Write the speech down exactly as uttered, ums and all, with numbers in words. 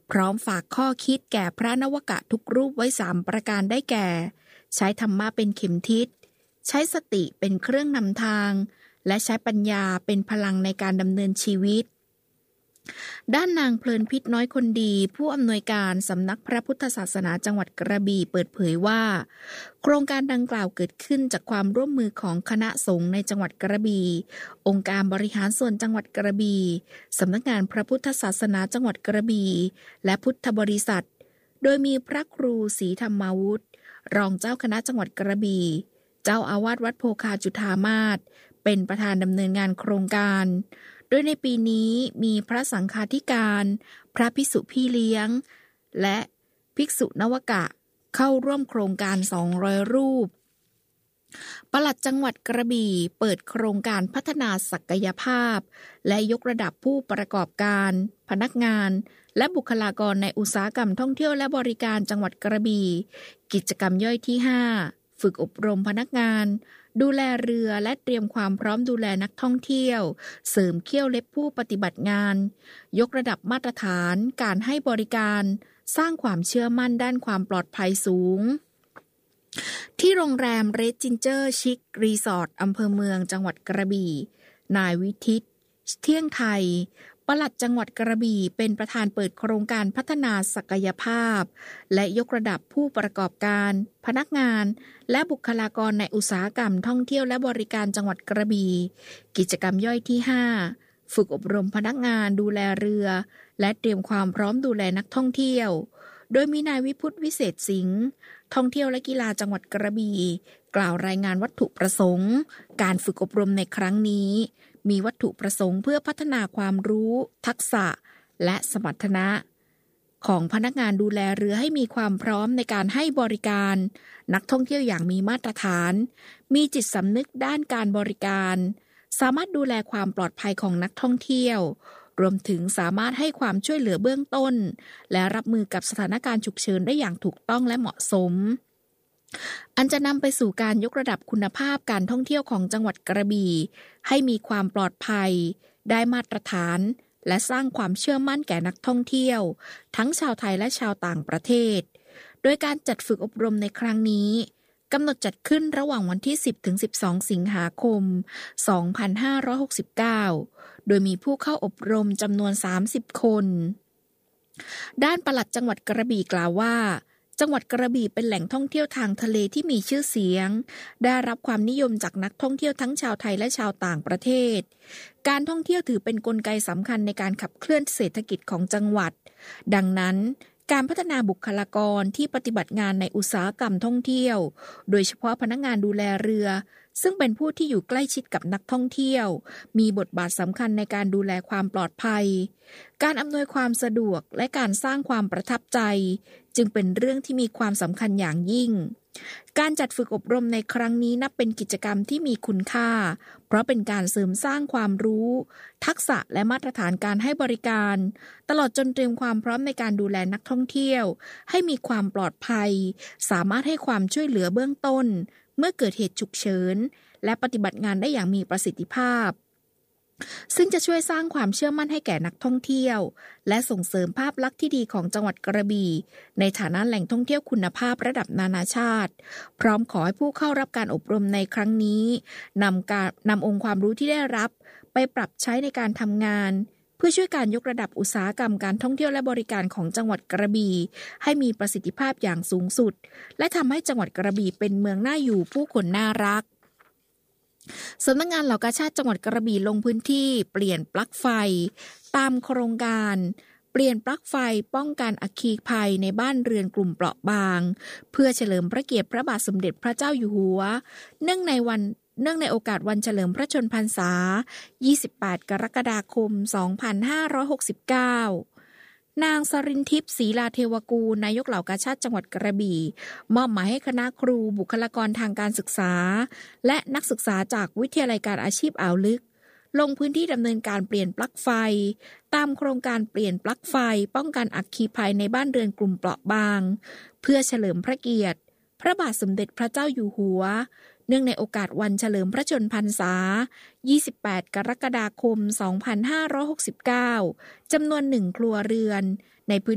พร้อมฝากข้อคิดแก่พระนวกะทุกรูปไว้สามประการได้แก่ใช้ธรรมะเป็นเข็มทิศใช้สติเป็นเครื่องนำทางและใช้ปัญญาเป็นพลังในการดำเนินชีวิตด้านนางเพลินพิษน้อยคนดีผู้อำนวยการสำนักพระพุทธศาสนาจังหวัดกระบี่เปิดเผยว่าโครงการดังกล่าวเกิดขึ้นจากความร่วมมือของคณะสงฆ์ในจังหวัดกระบี่องค์การบริหารส่วนจังหวัดกระบี่สำนักงานพระพุทธศาสนาจังหวัดกระบี่และพุทธบริษัทโดยมีพระครูศรีธรรมาวุฒิรองเจ้าคณะจังหวัดกระบี่เจ้าอาวาสวัดโพคาจุฑามาสเป็นประธานดำเนินงานโครงการโดยในปีนี้มีพระสังฆาธิการพระภิกษุพี่เลี้ยงและภิกษุนวกะเข้าร่วมโครงการสองร้อยรูปปลัดจังหวัดกระบี่เปิดโครงการพัฒนาศักยภาพและยกระดับผู้ประกอบการพนักงานและบุคลากรในอุตสาหกรรมท่องเที่ยวและบริการจังหวัดกระบี่กิจกรรมย่อยที่ห้าฝึกอบรมพนักงานดูแลเรือและเตรียมความพร้อมดูแลนักท่องเที่ยวเสริมเขี้ยวเล็บผู้ปฏิบัติงานยกระดับมาตรฐานการให้บริการสร้างความเชื่อมั่นด้านความปลอดภัยสูงที่โรงแรมเรดจินเจอร์ชิครีสอร์ทอำเภอเมืองจังหวัดกระบี่นายวิทิตเที่ยงไทยปลัดจังหวัดกระบี่เป็นประธานเปิดโครงการพัฒนาศักยภาพและยกระดับผู้ประกอบการพนักงานและบุคลากรในอุตสาหกรรมท่องเที่ยวและบริการจังหวัดกระบี่กิจกรรมย่อยที่ห้าฝึกอบรมพนักงานดูแลเรือและเตรียมความพร้อมดูแลนักท่องเที่ยวโดยมีนายวิพุทธวิเศษสิงห์ท่องเที่ยวและกีฬาจังหวัดกระบี่กล่าวรายงานวัตถุประสงค์การฝึกอบรมในครั้งนี้มีวัตถุประสงค์เพื่อพัฒนาความรู้ทักษะและสมรรถนะของพนักงานดูแลเรือให้มีความพร้อมในการให้บริการนักท่องเที่ยวอย่างมีมาตรฐานมีจิตสำนึกด้านการบริการสามารถดูแลความปลอดภัยของนักท่องเที่ยวรวมถึงสามารถให้ความช่วยเหลือเบื้องต้นและรับมือกับสถานการณ์ฉุกเฉินได้อย่างถูกต้องและเหมาะสมอันจะนำไปสู่การยกระดับคุณภาพการท่องเที่ยวของจังหวัดกระบี่ให้มีความปลอดภัยได้มาตรฐานและสร้างความเชื่อมั่นแก่นักท่องเที่ยวทั้งชาวไทยและชาวต่างประเทศโดยการจัดฝึกอบรมในครั้งนี้กำหนดจัดขึ้นระหว่างวันที่ สิบถึงสิบสอง สิงหาคม สองพันห้าร้อยหกสิบเก้า โดยมีผู้เข้าอบรมจำนวน สามสิบ คนด้านปลัดจังหวัดกระบี่กล่าวว่าจังหวัดกระบี่เป็นแหล่งท่องเที่ยวทางทะเลที่มีชื่อเสียงได้รับความนิยมจากนักท่องเที่ยวทั้งชาวไทยและชาวต่างประเทศการท่องเที่ยวถือเป็นกลไกสำคัญในการขับเคลื่อนเศรษฐกิจของจังหวัดดังนั้นการพัฒนาบุคลากรที่ปฏิบัติงานในอุตสาหกรรมท่องเที่ยวโดยเฉพาะพนักงานดูแลเรือซึ่งเป็นผู้ที่อยู่ใกล้ชิดกับนักท่องเที่ยวมีบทบาทสำคัญในการดูแลความปลอดภัยการอำนวยความสะดวกและการสร้างความประทับใจจึงเป็นเรื่องที่มีความสำคัญอย่างยิ่งการจัดฝึกอบรมในครั้งนี้นับเป็นกิจกรรมที่มีคุณค่าเพราะเป็นการเสริมสร้างความรู้ทักษะและมาตรฐานการให้บริการตลอดจนเตรียมความพร้อมในการดูแลนักท่องเที่ยวให้มีความปลอดภัยสามารถให้ความช่วยเหลือเบื้องต้นเมื่อเกิดเหตุฉุกเฉินและปฏิบัติงานได้อย่างมีประสิทธิภาพซึ่งจะช่วยสร้างความเชื่อมั่นให้แก่นักท่องเที่ยวและส่งเสริมภาพลักษณ์ที่ดีของจังหวัดกระบี่ในฐานะแหล่งท่องเที่ยวคุณภาพระดับนานาชาติพร้อมขอให้ผู้เข้ารับการอบรมในครั้งนี้นำการนำองค์ความรู้ที่ได้รับไปปรับใช้ในการทำงานเพื่อช่วยการยกระดับอุตสาหกรรมการท่องเที่ยวและบริการของจังหวัดกระบี่ให้มีประสิทธิภาพอย่างสูงสุดและทำให้จังหวัดกระบี่เป็นเมืองน่าอยู่ผู้คนน่ารักสำนักงานเหล่ากาชาดจังหวัดกระบี่ลงพื้นที่เปลี่ยนปลั๊กไฟตามโครงการเปลี่ยนปลั๊กไฟป้องกันอัคคีภัยในบ้านเรือนกลุ่มเปราะบางเพื่อเฉลิมพระเกียรติพระบาทสมเด็จพระเจ้าอยู่หัวเนื่องในวันเนื่องในโอกาสวันเฉลิมพระชนมพรรษายี่สิบแปดกรกฎาคมสองพันห้าร้อยหกสิบเก้านางสรินทิพย์ศรีลาเทวกูลนายกเหล่ากาชาดจังหวัดกระบี่มอบหมายให้คณะครูบุคลากรทางการศึกษาและนักศึกษาจากวิทยาลัยการอาชีพอ่าวลึกลงพื้นที่ดำเนินการเปลี่ยนปลั๊กไฟตามโครงการเปลี่ยนปลั๊กไฟป้องกันอัคคีภัยในบ้านเรือนกลุ่มเปราะบางเพื่อเฉลิมพระเกียรติพระบาทสมเด็จพระเจ้าอยู่หัวเนื่องในโอกาสวันเฉลิมพระชนมพรรษายี่สิบแปดกรกฎาคมสองพันห้าร้อยหกสิบเก้าจำนวนหนึ่งครัวเรือนในพื้น